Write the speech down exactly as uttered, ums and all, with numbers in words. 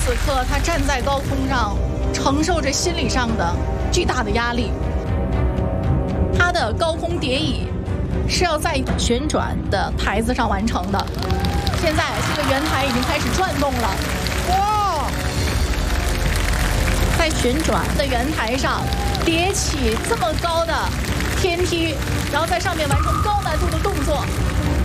此刻他站在高空上，承受着心理上的巨大的压力。他的高空蝶椅是要在旋转的台子上完成的。现在这个圆台已经开始转动了，哇！在旋转的圆台上叠起这么高的天梯，然后在上面完成高难度的动作。